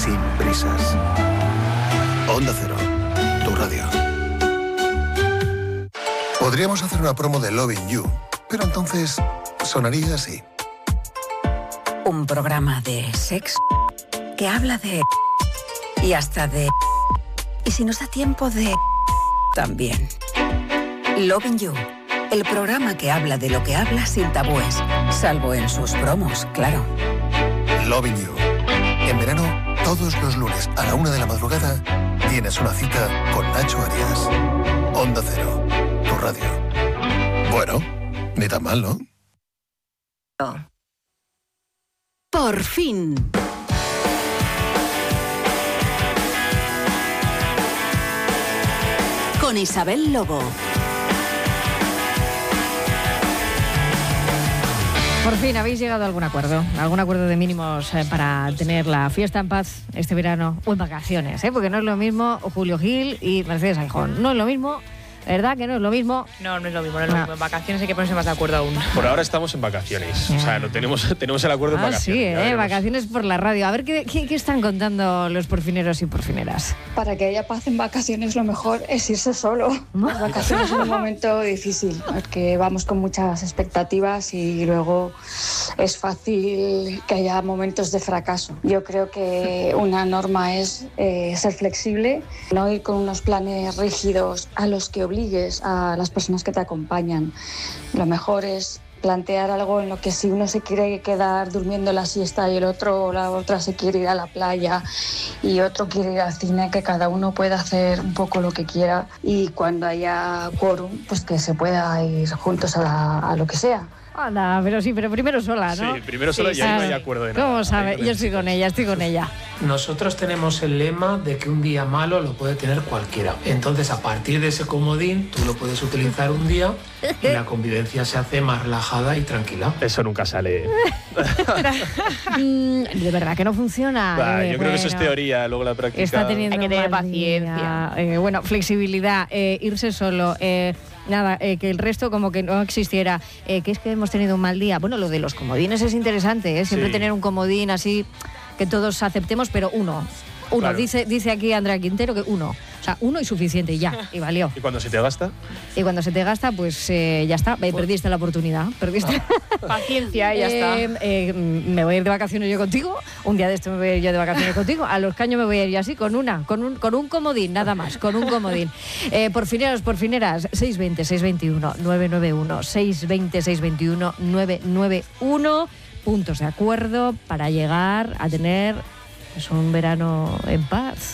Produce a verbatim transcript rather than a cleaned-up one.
sin prisas. Onda Cero, tu radio. Podríamos hacer una promo de Loving You, pero entonces sonaría así. Un programa de sexo que habla de... y hasta de... y si nos da tiempo de... también. Loving You, el programa que habla de lo que habla sin tabúes, salvo en sus promos, claro. Loving You. En verano, todos los lunes a la una de la madrugada, tienes una cita con Nacho Arias. Onda Cero, tu radio. Bueno, ni tan mal, ¿no? Por fin. Con Isabel Lobo. Por fin habéis llegado a algún acuerdo, algún acuerdo de mínimos eh, para tener la fiesta en paz este verano o en vacaciones, ¿eh? Porque no es lo mismo Julio Gil y Mercedes Aijón, no es lo mismo, ¿verdad? Que no es lo mismo. No, no es lo mismo, no es lo mismo. En vacaciones hay que ponerse más de acuerdo aún. Por ahora estamos en vacaciones, o sea, lo tenemos, tenemos el acuerdo en Ah, vacaciones. sí, ¿eh? Vacaciones por la radio. A ver, ¿qué, qué, qué están contando los porfineros y porfineras? Para que haya paz en vacaciones lo mejor es irse solo. Las vacaciones son un momento difícil, porque vamos con muchas expectativas y luego es fácil que haya momentos de fracaso. Yo creo que una norma es eh, ser flexible, no ir con unos planes rígidos a los que obligues a las personas que te acompañan. Lo mejor es plantear algo en lo que si uno se quiere quedar durmiendo la siesta y el otro o la otra se quiere ir a la playa y otro quiere ir al cine, que cada uno pueda hacer un poco lo que quiera y cuando haya quórum, pues que se pueda ir juntos a, la, a lo que sea. Anda, pero sí, pero primero sola, ¿no? Sí, primero sola Sí, y ahí no sí. hay acuerdo de nada. ¿Cómo sabe? Ahí no Yo estoy con ella, estoy con ella. Nosotros tenemos el lema de que un día malo lo puede tener cualquiera. Entonces, a partir de ese comodín, tú lo puedes utilizar un día y la convivencia se hace más relajada y tranquila. Eso nunca sale. Mm, de verdad que no funciona. Bah, Eh, yo creo que eso es bueno. teoría, luego la práctica. Está teniendo Hay que tener mal paciencia. día. Eh, bueno, flexibilidad, eh, irse solo, eh, nada, eh, que el resto como que no existiera. Eh, que es que hemos tenido un mal día. Bueno, lo de los comodines es interesante, ¿eh? Siempre Sí. tener un comodín así que todos aceptemos, pero uno. Uno, Claro. dice, dice aquí Andrea Quintero que uno. O sea, uno y suficiente, y ya, y valió. ¿Y cuando se te gasta? Y cuando se te gasta, pues eh, ya está, eh, perdiste la oportunidad. Perdiste. Paciencia y ya está. Eh, eh, me voy a ir de vacaciones yo contigo, un día de esto me voy a ir yo de vacaciones contigo, a los caños me voy a ir yo así, con una, con un, con un comodín, nada más, con un comodín. Eh, porfineros, porfineras, seis veinte, seis veintiuno, nueve nueve uno, seis veinte, seis veintiuno, nueve nueve uno, puntos de acuerdo para llegar a tener pues, un verano en paz.